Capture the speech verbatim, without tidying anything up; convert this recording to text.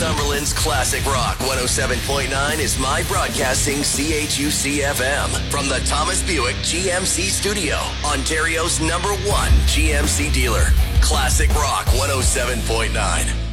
Cumberland's Classic Rock one oh seven point nine is My Broadcasting C H U C F M from the Thomas Buick G M C studio, Ontario's number one G M C dealer. Classic Rock one oh seven point nine.